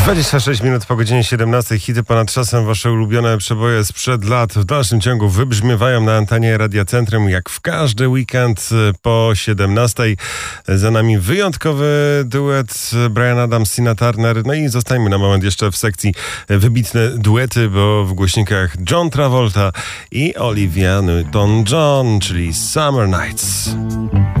26 minut po godzinie 17. Hity ponad czasem, wasze ulubione przeboje sprzed lat w dalszym ciągu wybrzmiewają na antenie Radia Centrum jak w każdy weekend po 17. Za nami wyjątkowy duet Bryan Adams, Tina Turner. No i zostańmy na moment jeszcze w sekcji wybitne duety, bo w głośnikach John Travolta i Olivia Newton-John, czyli Summer Nights.